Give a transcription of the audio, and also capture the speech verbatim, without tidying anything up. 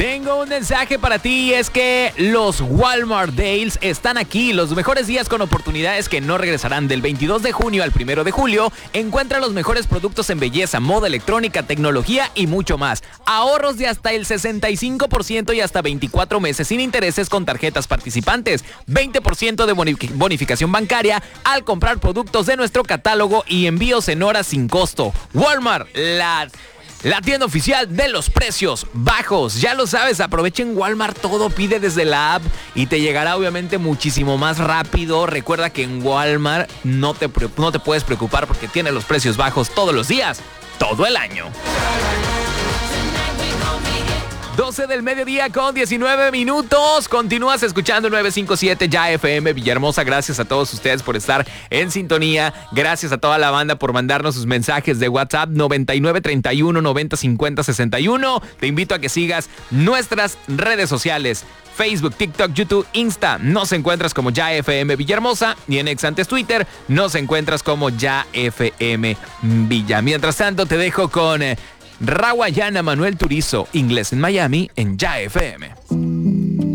Tengo un mensaje para ti y es que los Walmart Days están aquí. Los mejores días con oportunidades que no regresarán. Del veintidós de junio al primero de julio, encuentra los mejores productos en belleza, moda, electrónica, tecnología y mucho más. Ahorros de hasta el sesenta y cinco por ciento y hasta veinticuatro meses sin intereses con tarjetas participantes. veinte por ciento de bonificación bancaria al comprar productos de nuestro catálogo y envíos en horas sin costo. Walmart, la... La tienda oficial de los precios bajos. Ya lo sabes, aprovechen Walmart, todo pide desde la app y te llegará obviamente muchísimo más rápido. Recuerda que en Walmart no te, no te puedes preocupar porque tiene los precios bajos todos los días, todo el año. doce del mediodía con diecinueve minutos. Continúas escuchando nueve cinco siete Ya F M Villahermosa. Gracias a todos ustedes por estar en sintonía. Gracias a toda la banda por mandarnos sus mensajes de WhatsApp noventa y nueve treinta y uno noventa cincuenta sesenta y uno. Te invito a que sigas nuestras redes sociales. Facebook, TikTok, YouTube, Insta, nos encuentras como Ya F M Villahermosa y en ex antes Twitter nos encuentras como Ya F M Villa. Mientras tanto te dejo con... Eh, Rawayana Manuel Turizo, Inglés en Miami, en Ya F M.